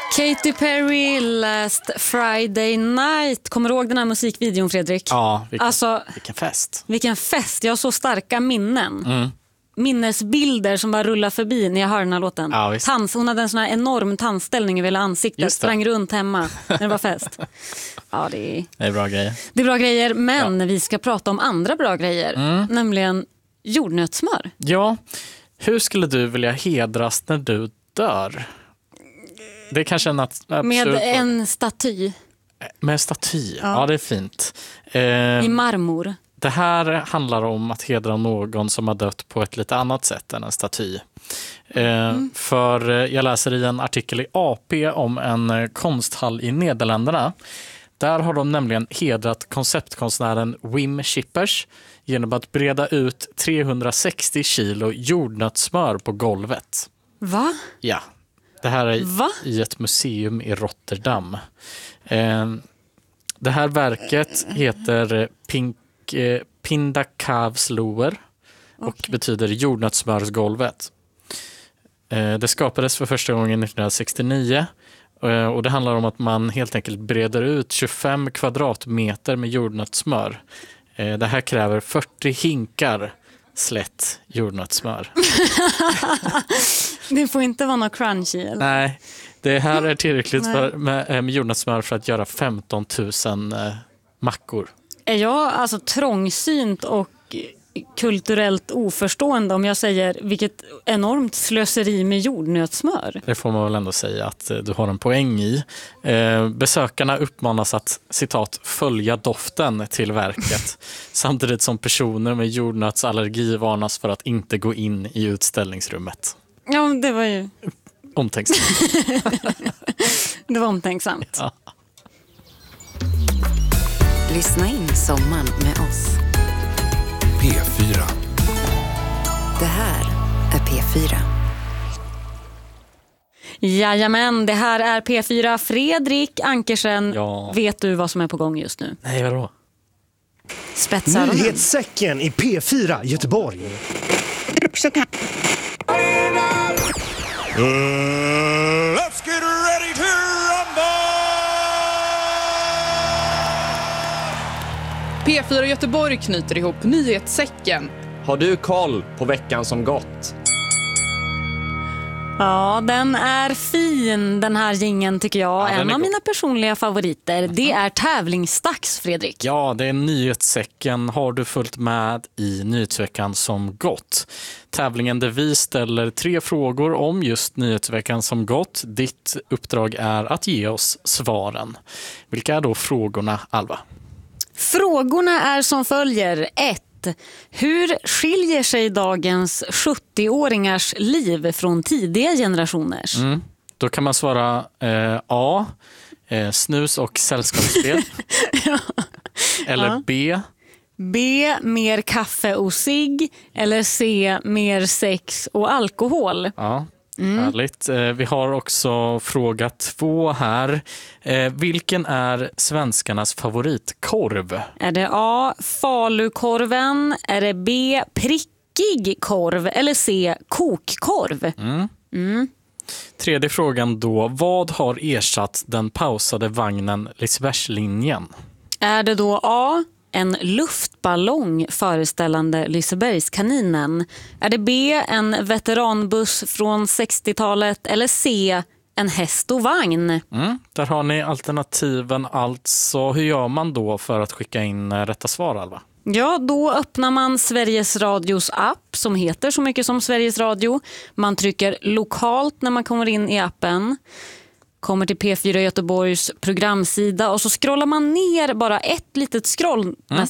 Katy Perry, Last Friday Night. Kommer du ihåg den här musikvideon, Fredrik? Ja, vilken fest. Vilken fest, jag har så starka minnen. Minnesbilder som bara rullar förbi när jag hör den här låten. Ja, hon hade en sån här enorm tandställning över hela ansiktet. Sprang runt hemma när det var fest. Ja, det är bra grejer. Det är bra grejer, men vi ska prata om andra bra grejer. Nämligen jordnötssmör. Ja, hur skulle du vilja hedras när du dör? Det är kanske en absurd... Med en staty. Med en staty, ja det är fint. I marmor. Det här handlar om att hedra någon som har dött på ett lite annat sätt än en staty. För jag läser i en artikel i AP om en konsthall i Nederländerna. Där har de nämligen hedrat konceptkonstnären Wim Schippers genom att breda ut 360 kilo jordnötssmör på golvet. Va? Ja, det här är i ett museum i Rotterdam. Det här verket heter Pindakaavsloer och betyder jordnötssmörsgolvet. Det skapades för första gången 1969 och det handlar om att man helt enkelt breder ut 25 kvadratmeter med jordnötssmör. Det här kräver 40 hinkar slätt jordnötssmör. Det får inte vara något crunchy. Eller? Nej, det här är tillräckligt med jordnötssmör för att göra 15 000 mackor. Är jag alltså trångsynt och kulturellt oförstående om jag säger vilket enormt slöseri med jordnötssmör? Det får man väl ändå säga att du har en poäng i. Besökarna uppmanas att, citat, följa doften till verket samtidigt som personer med jordnötsallergi varnas för att inte gå in i utställningsrummet. Ja, det var ju... Omtänksamt. Det var omtänksamt. Ja. Lyssna in sommaren med oss. P4. Det här är P4. Jajamän, det här är P4. Fredrik Ankersen, vet du vad som är på gång just nu? Nej, vadå? Spetsöronen. Nyhetssäcken i P4 Göteborg. Let's get ready to rumble! P4 Göteborg knyter ihop nyhetssäcken. Har du koll på veckan som gått? Ja, den är fin, den här jingeln tycker jag. Ja, en av mina personliga favoriter. Det är tävlingsdags, Fredrik. Ja, det är nyhetssäcken. Har du följt med i nyhetsveckan som gått? Tävlingen där vi ställer 3 frågor om just nyhetsveckan som gått. Ditt uppdrag är att ge oss svaren. Vilka är då frågorna, Alva? Frågorna är som följer. 1. Hur skiljer sig dagens 70-åringars liv från tidiga generationers? Då kan man svara A. Snus och sällskapsspel. Eller B. B. Mer kaffe och cigg. Eller C. Mer sex och alkohol. Ja. Härligt. Vi har också fråga 2 här. Vilken är svenskarnas favoritkorv? Är det A. falukorven? Är det B. prickig korv? Eller C. kokkorv? Tredje frågan då. Vad har ersatt den pausade vagnen Lisebergslinjen? Är det då A. en luftballong föreställande Lisebergskaninen? Är det B. en veteranbuss från 60-talet? Eller C. en häst och vagn? Där har ni alternativen alltså. Hur gör man då för att skicka in rätta svar, Alva? Ja, då öppnar man Sveriges Radios app som heter så mycket som Sveriges Radio. Man trycker lokalt när man kommer in i appen. Kommer till P4 Göteborgs programsida och så scrollar man ner bara ett litet scroll